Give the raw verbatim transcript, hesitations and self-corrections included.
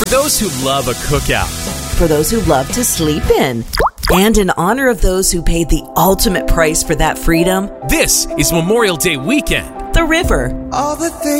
For those who love a cookout. For those who love to sleep in. And in honor of those who paid the ultimate price for that freedom. This is Memorial Day weekend. The river. All the things